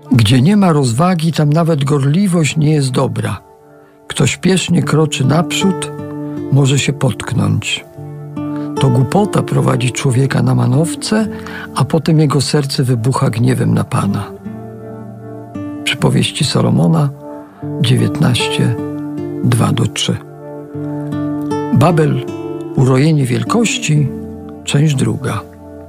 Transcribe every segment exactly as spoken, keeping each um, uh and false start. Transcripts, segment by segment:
Gdzie nie ma rozwagi, tam nawet gorliwość nie jest dobra. Kto śpiesznie kroczy naprzód, może się potknąć. To głupota prowadzi człowieka na manowce, a potem jego serce wybucha gniewem na Pana. Przypowieści Salomona dziewiętnaście, dwa do trzech. Babel, urojenie wielkości, część druga.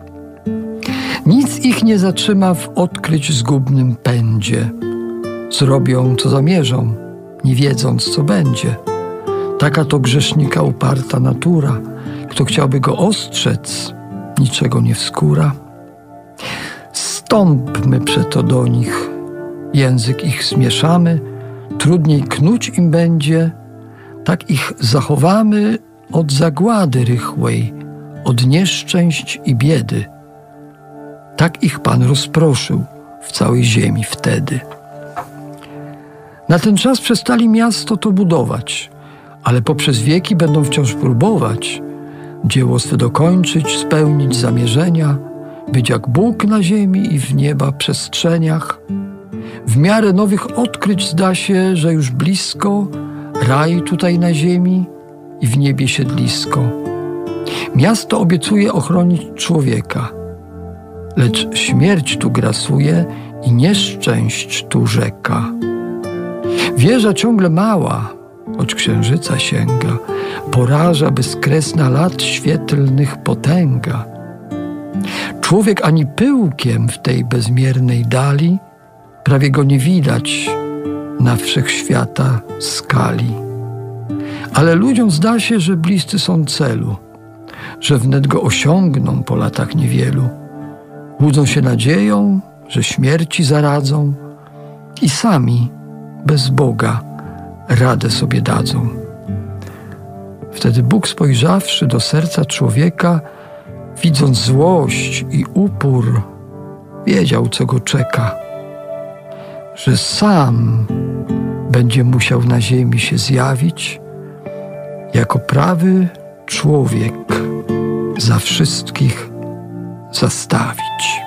Nic ich nie zatrzyma w odkryć zgubnym pędzie. Zrobią, co zamierzą, nie wiedząc, co będzie. Taka to grzesznika uparta natura. Kto chciałby go ostrzec, niczego nie wskóra. Stąpmy przeto do nich, język ich zmieszamy, trudniej knuć im będzie, tak ich zachowamy od zagłady rychłej, od nieszczęść i biedy. Tak ich Pan rozproszył w całej ziemi wtedy. Na ten czas przestali miasto to budować, ale poprzez wieki będą wciąż próbować dzieło swe dokończyć, spełnić zamierzenia, być jak Bóg na ziemi i w nieba przestrzeniach. W miarę nowych odkryć zda się, że już blisko raj tutaj na ziemi i w niebie siedlisko. Miasto obiecuje ochronić człowieka, lecz śmierć tu grasuje i nieszczęść tu rzeka. Wieża ciągle mała, choć księżyca sięga, poraża bezkresna lat świetlnych potęga. Człowiek ani pyłkiem w tej bezmiernej dali, prawie go nie widać na wszechświata skali. Ale ludziom zda się, że bliscy są celu, że wnet go osiągną po latach niewielu. Łudzą się nadzieją, że śmierci zaradzą i sami bez Boga radę sobie dadzą. Wtedy Bóg, spojrzawszy do serca człowieka, widząc złość i upór, wiedział, co go czeka, że sam będzie musiał na ziemi się zjawić jako prawy człowiek za wszystkich zastawić.